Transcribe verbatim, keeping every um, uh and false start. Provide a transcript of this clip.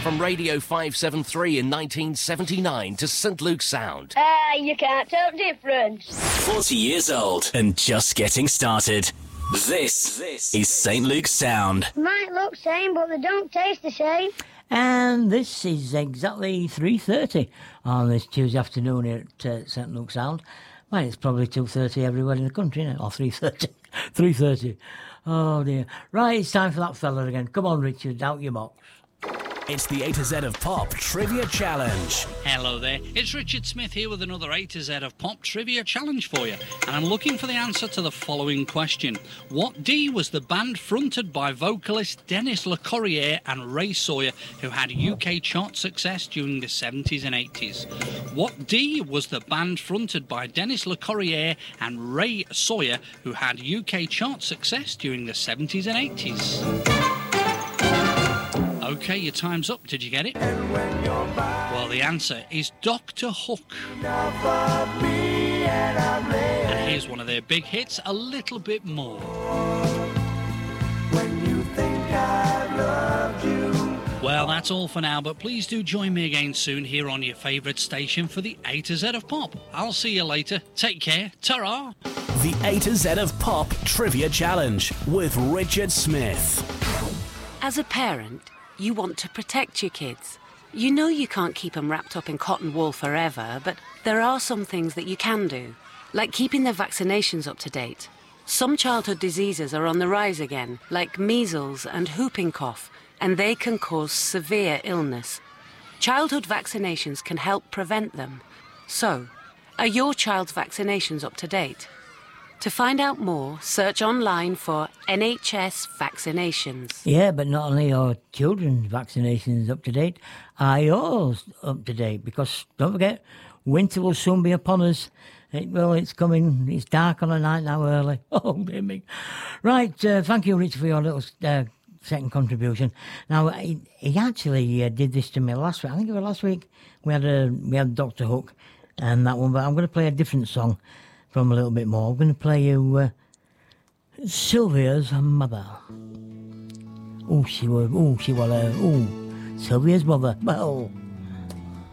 from Radio five seventy-three in nineteen seventy-nine to Saint Luke's Sound. Ah, uh, you can't tell the difference. forty years old and just getting started. This, this is Saint Luke's Sound. Might look same, but they don't taste the same. And this is exactly three thirty on this Tuesday afternoon here at uh, Saint Luke's Sound. Well, it's probably two thirty everywhere in the country, isn't it? Or three thirty. three thirty. Oh, dear. Right, it's time for that fella again. Come on, Richard, out your box. It's the A to Z of Pop Trivia Challenge. Hello there, it's Richard Smith here with another A to Z of Pop Trivia Challenge for you. And I'm looking for the answer to the following question. What D was the band fronted by vocalist Dennis LeCorrier and Ray Sawyer, who had U K chart success during the seventies and eighties? What D was the band fronted by Dennis LeCorrier and Ray Sawyer, who had U K chart success during the seventies and eighties? OK, your time's up. Did you get it? Well, the answer is Doctor Hook. And here's one of their big hits, A Little Bit More. When you think I've loved you. Well, that's all for now, but please do join me again soon here on your favourite station for the A to Z of Pop. I'll see you later. Take care. Ta-ra! The A to Z of Pop Trivia Challenge with Richard Smith. As a parent, you want to protect your kids. You know you can't keep them wrapped up in cotton wool forever, but there are some things that you can do, like keeping their vaccinations up to date. Some childhood diseases are on the rise again, like measles and whooping cough, and they can cause severe illness. Childhood vaccinations can help prevent them. So, are your child's vaccinations up to date? To find out more, search online for N H S vaccinations. Yeah, but not only are children's vaccinations up to date, are yours up to date? Because don't forget, winter will soon be upon us. It, well, it's coming. It's dark on the night now early. Oh, dear me. Right, uh, thank you, Rich, for your little uh, second contribution. Now, he, he actually uh, did this to me last week. I think it was last week. We had a, we had Doctor Hook and that one, but I'm going to play a different song from a little bit more. I'm going to play you uh, Sylvia's mother. Oh, she was, oh, she was, uh, oh, Sylvia's mother. Well...